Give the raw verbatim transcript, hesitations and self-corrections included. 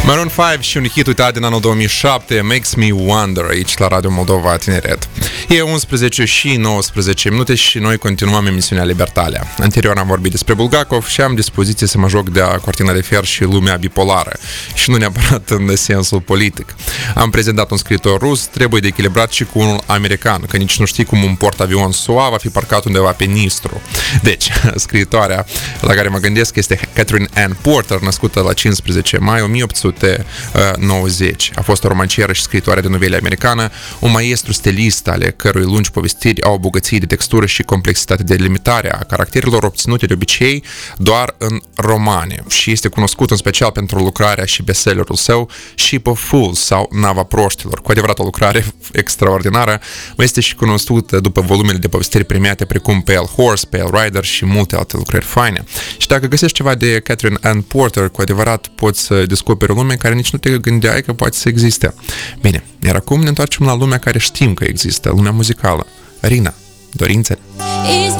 Maroon cinci și un hit uitat din anul două mii șapte, Makes Me Wonder, aici la Radio Moldova Tineret. E unsprezece și nouăsprezece minute și noi continuăm emisiunea Libertalia. Anterior am vorbit despre Bulgakov și am dispoziție să mă joc de cortina de fier și lumea bipolară. Și nu neapărat în sensul politic. Am prezentat un scriitor rus, trebuie de echilibrat și cu unul american, că nici nu știi cum un portavion S U A va fi parcat undeva pe Nistru. Deci, scriitoarea la care mă gândesc este Catherine Ann Porter, născută la cincisprezece mai o mie opt sute nouăzeci. A fost o romancieră și scriitoare de novele americană, un maestru stilist ale cărui lungi povestiri au o bogăție de textură și complexitate de limitare a caracterelor obținute de obicei doar în romane și este cunoscut în special pentru lucrarea și bestsellerul său Ship of Fools sau Nava proștilor. Cu adevărat o lucrare extraordinară, este și cunoscută după volumele de povestiri premiate precum Pale Horse, Pale Rider și multe alte lucrări faine. Și dacă găsești ceva de Catherine Ann Porter, cu adevărat poți să descoperi o lume care nici nu te gândeai că poate să existe. Bine, iar acum ne întoarcem la lumea care știm că există, lumea muzicală. Rina, dorințe.